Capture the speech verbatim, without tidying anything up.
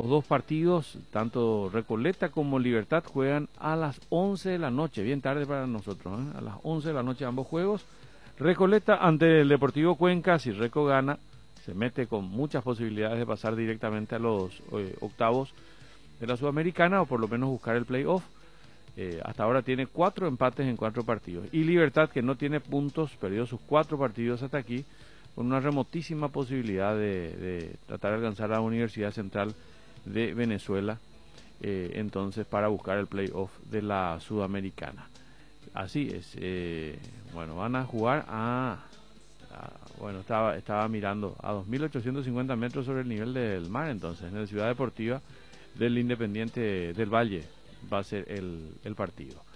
los dos partidos, tanto Recoleta como Libertad, juegan a las once de la noche, bien tarde para nosotros, ¿eh? A las once de la noche ambos juegos. Recoleta ante el Deportivo Cuenca, si Reco gana, se mete con muchas posibilidades de pasar directamente a los eh, octavos de la Sudamericana, o por lo menos buscar el playoff. Eh, hasta ahora tiene cuatro empates en cuatro partidos. Y Libertad, que no tiene puntos, perdió sus cuatro partidos hasta aquí, con una remotísima posibilidad de, de tratar de alcanzar a la Universidad Central de Venezuela, eh, entonces para buscar el playoff de la Sudamericana. Así es. Eh, bueno, van a jugar a, a bueno, estaba estaba mirando a dos mil ochocientos cincuenta metros sobre el nivel del mar, entonces en la Ciudad Deportiva del Independiente del Valle va a ser el, el partido.